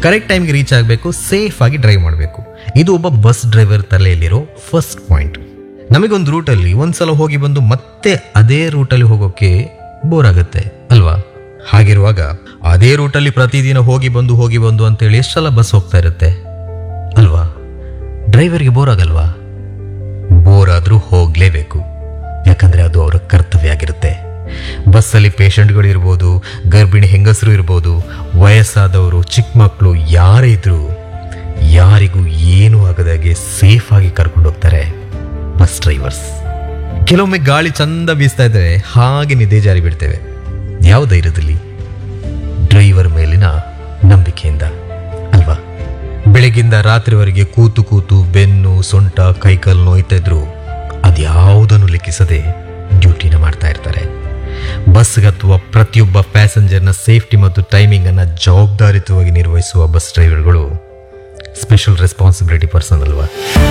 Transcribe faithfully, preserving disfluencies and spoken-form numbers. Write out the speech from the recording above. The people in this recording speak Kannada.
ಕರೆಕ್ಟ್ ಟೈಮ್ಗೆ ರೀಚ್ ಆಗಬೇಕು, ಸೇಫ್ ಆಗಿ ಡ್ರೈವ್ ಮಾಡಬೇಕು. ಇದು ಒಬ್ಬ ಬಸ್ ಡ್ರೈವರ್ ತಲೆಯಲ್ಲಿರೋ ಫಸ್ಟ್ ಪಾಯಿಂಟ್. ನಮಗೊಂದು ರೂಟಲ್ಲಿ ಒಂದ್ಸಲ ಹೋಗಿ ಬಂದು ಮತ್ತೆ ಅದೇ ರೂಟಲ್ಲಿ ಹೋಗೋಕೆ ಬೋರ್ ಆಗುತ್ತೆ ಅಲ್ವಾ? ಹಾಗಿರುವಾಗ ಅದೇ ರೂಟಲ್ಲಿ ಪ್ರತಿದಿನ ಹೋಗಿ ಬಂದು ಹೋಗಿ ಬಂದು ಅಂತೇಳಿ ಎಷ್ಟು ಸಲ ಬಸ್ ಹೋಗ್ತಾ ಇರುತ್ತೆ ಅಲ್ವಾ? ಡ್ರೈವರ್ಗೆ ಬೋರ್ ಆಗಲ್ವಾ? ಬೋರ್ ಆದ್ರೂ ಹೋಗ್ಲೇಬೇಕು, ಯಾಕಂದ್ರೆ ಅದು ಅವರ ಕರ್ತವ್ಯ ಆಗಿರುತ್ತೆ. ಬಸ್ಸಲ್ಲಿ ಪೇಷಂಟ್ಗಳು ಇರ್ಬೋದು, ಗರ್ಭಿಣಿ ಹೆಂಗಸರು ಇರ್ಬೋದು, ವಯಸ್ಸಾದವರು, ಚಿಕ್ಕ ಮಕ್ಕಳು ಯಾರೇ ಇದ್ರು ಯಾರಿಗೂ ಏನೂ ಆಗದಾಗೆ ಸೇಫ್ ಆಗಿ ಕರ್ಕೊಂಡು ಹೋಗ್ತಾರೆ ಬಸ್ ಡ್ರೈವರ್ಸ್. ಕೆಲವೊಮ್ಮೆ ಗಾಳಿ ಚಂದ ಬೀಸ್ತಾ ಇದ್ರೆ ಹಾಗೆ ನಿದ್ದೆ ಜಾರಿ ಬಿಡ್ತೇವೆ. ಯಾವ ಧೈರ್ಯದಲ್ಲಿ? ಡ್ರೈವರ್ ಮೇಲಿನ ನಂಬಿಕೆಯಿಂದ ಅಲ್ವಾ? ಬೆಳಗಿಂದ ರಾತ್ರಿವರೆಗೆ ಕೂತು ಕೂತು ಬೆನ್ನು, ಸೊಂಟ, ಕೈಕಾಲು ನೋಯ್ತಾ ಇದ್ರು ಅದ್ಯಾವುದನ್ನು ಲೆಕ್ಕಿಸದೆ ಡ್ಯೂಟಿನ ಮಾಡ್ತಾ ಇರ್ತಾರೆ. ಬಸ್ಗೆ ಅಥವಾ ಪ್ರತಿಯೊಬ್ಬ ಪ್ಯಾಸೆಂಜರ್ನ ಸೇಫ್ಟಿ ಮತ್ತು ಟೈಮಿಂಗ್ ಅನ್ನ ಜವಾಬ್ದಾರಿತವಾಗಿ ನಿರ್ವಹಿಸುವ ಬಸ್ ಡ್ರೈವರ್ಗಳು ಸ್ಪೆಷಲ್ ರೆಸ್ಪಾನ್ಸಿಬಿಲಿಟಿ ಪರ್ಸನ್ ಅಲ್ವಾ?